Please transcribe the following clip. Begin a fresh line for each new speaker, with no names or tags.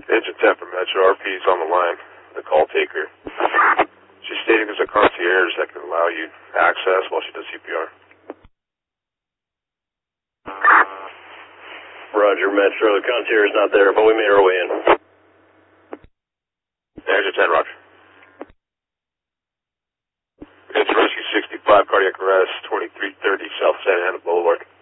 Engine 10 from Metro. RP's on the line, the call taker. She's stating there's a concierge that can allow you access while she does CPR.
Roger, Metro. The concierge is not there, but we made our way in.
Engine 10, Roger. It's Rescue 65, cardiac arrest, 2330 South Santa Ana Boulevard.